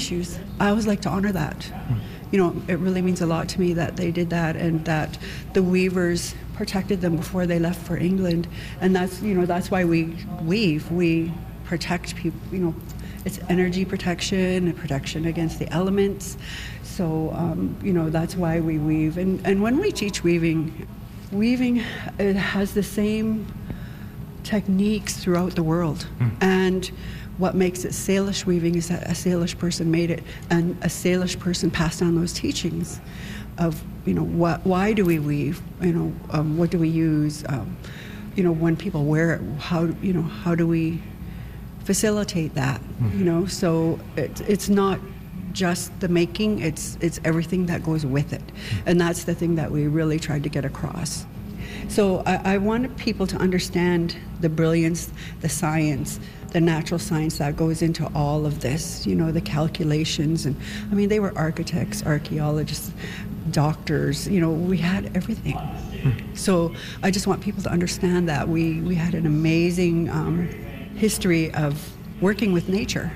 issues. I always like to honor that. You know, it really means a lot to me that they did that, and that the weavers protected them before they left for England. And that's, you know, that's why we weave. We protect people, you know, it's energy protection and protection against the elements. So, you know, that's why we weave. And when we teach weaving, it has the same techniques throughout the world. And what makes it Salish weaving is that a Salish person made it, and a Salish person passed on those teachings of, you know, why do we weave, you know, what do we use, you know, when people wear it, how do we facilitate that, you know? So it's not just the making, it's everything that goes with it, and that's the thing that we really tried to get across. So I wanted people to understand the brilliance, the science, the natural science that goes into all of this, you know, the calculations. And I mean, they were architects, archaeologists, doctors, you know, we had everything. So I just want people to understand that we had an amazing history of working with nature,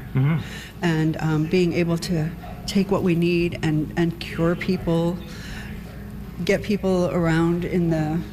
and being able to take what we need and cure people, get people around in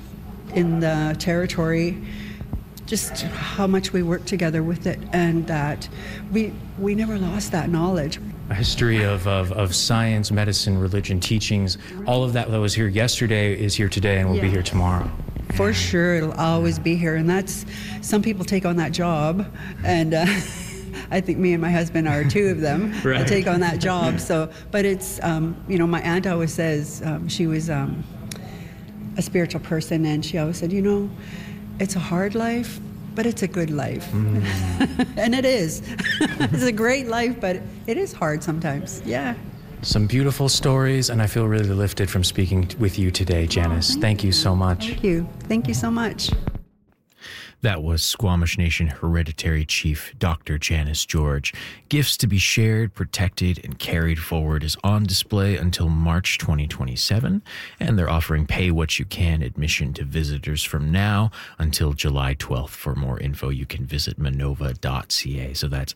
the territory, just how much we work together with it, and that we never lost that knowledge. A history of science, medicine, religion, teachings, all of that was here yesterday is here today and will be here tomorrow. For sure, it'll always be here, and that's, some people take on that job, and I think me and my husband are two of them that take on that job. So, but it's, you know, my aunt always says, she was a spiritual person, and she always said, you know, it's a hard life, but it's a good life. And it is. It's a great life, but it is hard sometimes. Yeah. Some beautiful stories, and I feel really lifted from speaking with you today, Janice. Thank you so much. Thank you. Thank you so much. That was Squamish Nation Hereditary Chief Dr. Janice George. Gifts to be shared, protected, and carried forward is on display until March 2027, and they're offering pay what you can admission to visitors from now until July 12th. For more info, you can visit monova.ca. So that's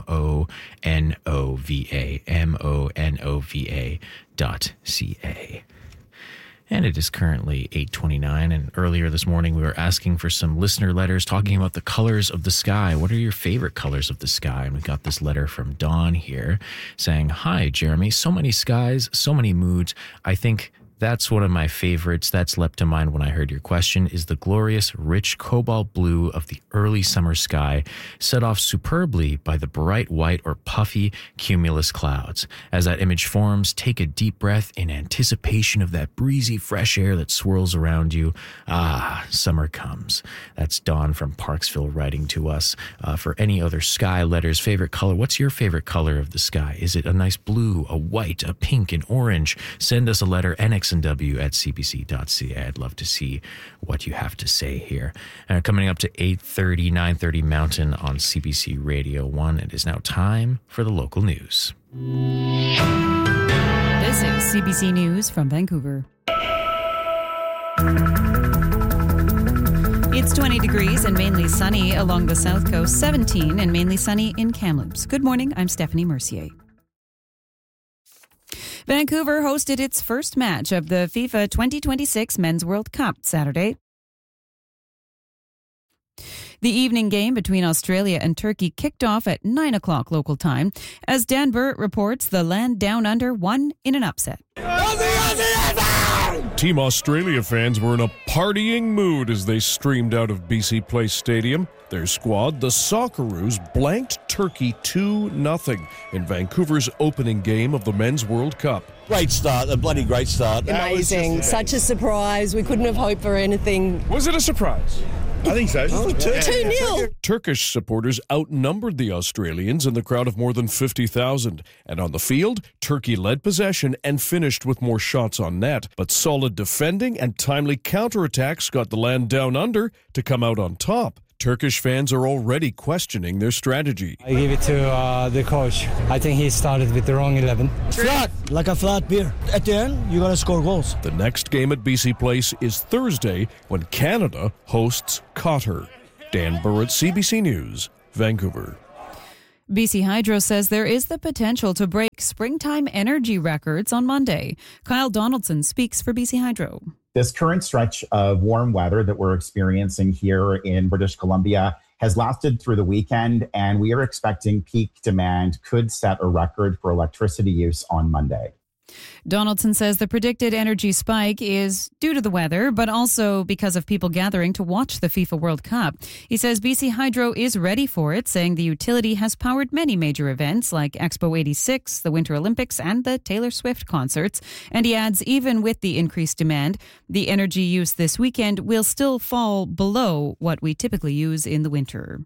monova.ca. And it is currently 8:29, and earlier this morning we were asking for some listener letters talking about the colors of the sky. What are your favorite colors of the sky? And we got this letter from Dawn here saying, "Hi, Jeremy, so many skies, so many moods. I think that's one of my favorites that's leapt to mind when I heard your question is the glorious, rich cobalt blue of the early summer sky, set off superbly by the bright white or puffy cumulus clouds. As that image forms, take a deep breath in anticipation of that breezy fresh air that swirls around you. Ah, summer comes." That's Dawn from Parksville writing to us. For any other sky letters, favorite color, what's your favorite color of the sky? Is it a nice blue, a white, a pink, an orange? Send us a letter, nxnw@cbc.ca. I'd love to see what you have to say here. Coming up to 8:30, 9:30 Mountain on CBC Radio 1. It is now time for the local news. This is CBC News from Vancouver. It's 20 degrees and mainly sunny along the south coast, 17 and mainly sunny in Kamloops. Good morning, I'm Stephanie Mercier. Vancouver hosted its first match of the FIFA 2026 Men's World Cup Saturday. The evening game between Australia and Turkey kicked off at 9 o'clock local time. As Dan Burrett reports, the land down under won in an upset. Team Australia fans were in a partying mood as they streamed out of BC Place Stadium. Their squad, the Socceroos, blanked Turkey 2-0 in Vancouver's opening game of the Men's World Cup. Great start, a bloody great start. Amazing, such a surprise. We couldn't have hoped for anything. Was it a surprise? I think so. 2-0. Turkish supporters outnumbered the Australians in the crowd of more than 50,000. And on the field, Turkey led possession and finished with more shots on net. But solid defending and timely counterattacks got the land down under to come out on top. Turkish fans are already questioning their strategy. I give it to the coach. I think he started with the wrong 11. Flat, like a flat beer. At the end, you got to score goals. The next game at BC Place is Thursday when Canada hosts Qatar. Dan Burrett, CBC News, Vancouver. BC Hydro says there is the potential to break springtime energy records on Monday. Kyle Donaldson speaks for BC Hydro. This current stretch of warm weather that we're experiencing here in British Columbia has lasted through the weekend, and we are expecting peak demand could set a record for electricity use on Monday. Donaldson says the predicted energy spike is due to the weather, but also because of people gathering to watch the FIFA World Cup. He says BC Hydro is ready for it, saying the utility has powered many major events like Expo 86, the Winter Olympics, and the Taylor Swift concerts. And he adds, even with the increased demand, the energy use this weekend will still fall below what we typically use in the winter.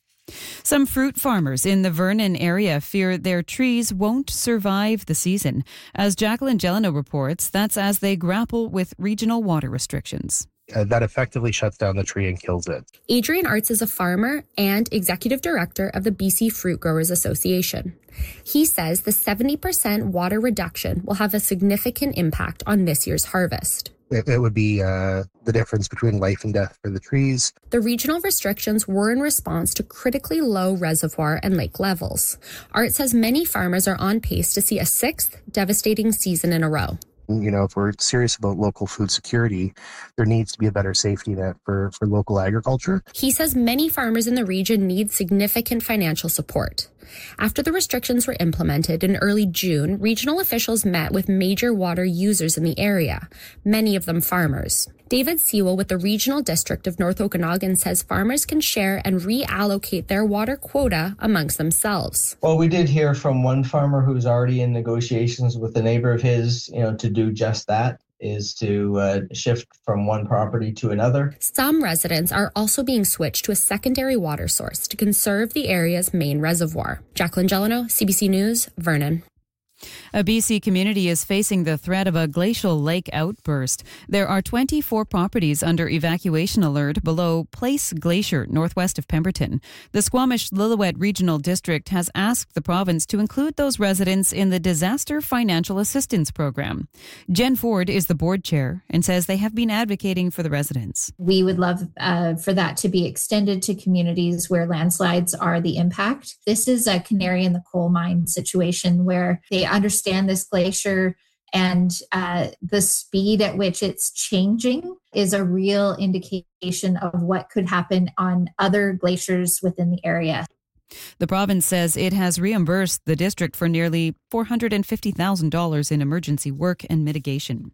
Some fruit farmers in the Vernon area fear their trees won't survive the season. As Jacqueline Gelano reports, that's as they grapple with regional water restrictions. That effectively shuts down the tree and kills it. Adrian Arts is a farmer and executive director of the BC Fruit Growers Association. He says the 70% water reduction will have a significant impact on this year's harvest. It would be the difference between life and death for the trees. The regional restrictions were in response to critically low reservoir and lake levels. Art says many farmers are on pace to see a sixth devastating season in a row. You know, if we're serious about local food security, there needs to be a better safety net for local agriculture. He says many farmers in the region need significant financial support. After the restrictions were implemented in early June, regional officials met with major water users in the area, many of them farmers. David Sewell with the Regional District of North Okanagan says farmers can share and reallocate their water quota amongst themselves. Well, we did hear from one farmer who's already in negotiations with a neighbor of his, to do just that, is to shift from one property to another. Some residents are also being switched to a secondary water source to conserve the area's main reservoir. Jacqueline Gelano, CBC News, Vernon. A BC community is facing the threat of a glacial lake outburst. There are 24 properties under evacuation alert below Place Glacier, northwest of Pemberton. The Squamish-Lillooet Regional District has asked the province to include those residents in the Disaster Financial Assistance Program. Jen Ford is the board chair and says they have been advocating for the residents. We would love for that to be extended to communities where landslides are the impact. This is a canary in the coal mine situation where they understand this glacier and the speed at which it's changing is a real indication of what could happen on other glaciers within the area. The province says it has reimbursed the district for nearly $450,000 in emergency work and mitigation.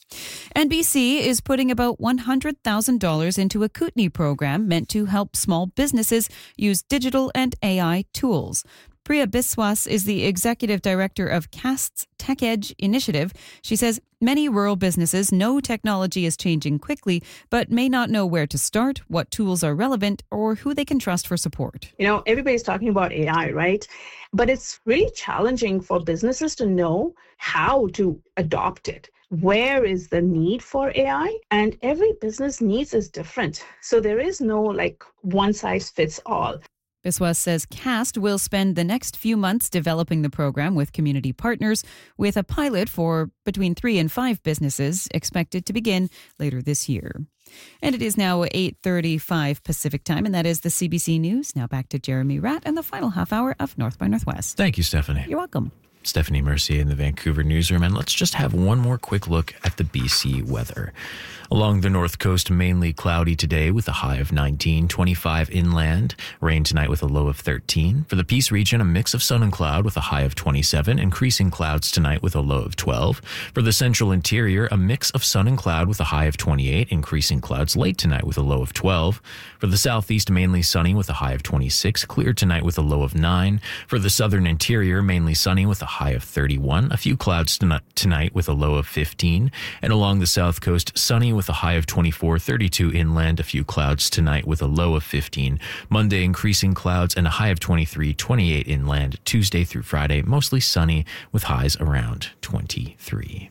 NBC is putting about $100,000 into a Kootenai program meant to help small businesses use digital and AI tools. Priya Biswas is the executive director of CAST's Tech Edge initiative. She says many rural businesses know technology is changing quickly, but may not know where to start, what tools are relevant, or who they can trust for support. Everybody's talking about AI, right? But it's really challenging for businesses to know how to adopt it. Where is the need for AI? And every business needs is different. So there is no one size fits all. Biswas says CAST will spend the next few months developing the program with community partners, with a pilot for between 3 and 5 businesses expected to begin later this year. And it is now 8:35 Pacific time, and that is the CBC News. Now back to Jeremy Ratt and the final half hour of North by Northwest. Thank you, Stephanie. You're welcome. Stephanie Mercier in the Vancouver newsroom, and let's just have one more quick look at the BC weather. Along the north coast, mainly cloudy today with a high of 19, 25 inland. Rain tonight with a low of 13. For the Peace region, a mix of sun and cloud with a high of 27, increasing clouds tonight with a low of 12. For the central interior, a mix of sun and cloud with a high of 28, increasing clouds late tonight with a low of 12. For the southeast, mainly sunny with a high of 26, clear tonight with a low of 9. For the southern interior, mainly sunny with a high of 31, a few clouds tonight with a low of 15. And along the south coast, sunny with a high of 24, 32 inland, a few clouds tonight with a low of 15. Monday, increasing clouds and a high of 23, 28 inland. Tuesday through Friday, mostly sunny with highs around 23.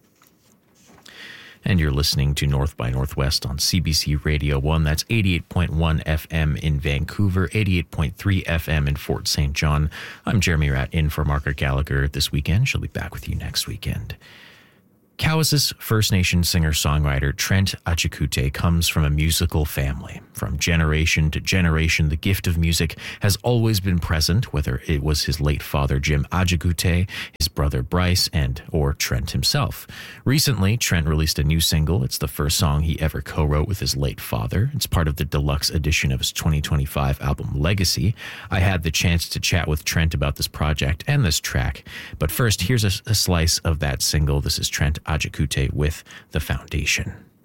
And you're listening to North by Northwest on CBC Radio 1. That's 88.1 FM in Vancouver, 88.3 FM in Fort St. John. I'm Jeremy Ratt in for Margaret Gallagher this weekend. She'll be back with you next weekend. Cowess's First Nation singer-songwriter Trent Achikute comes from a musical family. From generation to generation, the gift of music has always been present, whether it was his late father Jim Achikute, his brother Bryce, or Trent himself. Recently, Trent released a new single. It's the first song he ever co-wrote with his late father. It's part of the deluxe edition of his 2025 album Legacy. I had the chance to chat with Trent about this project and this track. But first, here's a slice of that single. This is Trent Achikute with The Foundation.